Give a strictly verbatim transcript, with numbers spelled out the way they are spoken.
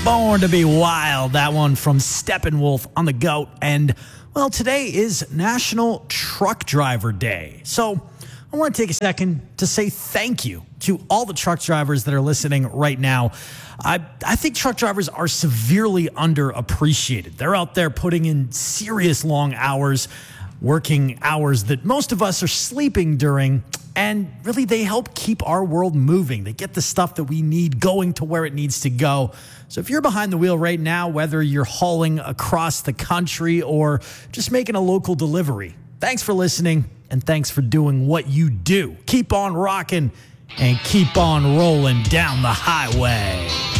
Born to be Wild, that one from Steppenwolf on the Goat. And, well, today is National Truck Driver Day. So I want to take a second to say thank you to all the truck drivers that are listening right now. I, I think truck drivers are severely underappreciated. They're out there putting in serious long hours, working hours that most of us are sleeping during. And really, they help keep our world moving. They get the stuff that we need going to where it needs to go. So if you're behind the wheel right now, whether you're hauling across the country or just making a local delivery, thanks for listening and thanks for doing what you do. Keep on rocking and keep on rolling down the highway.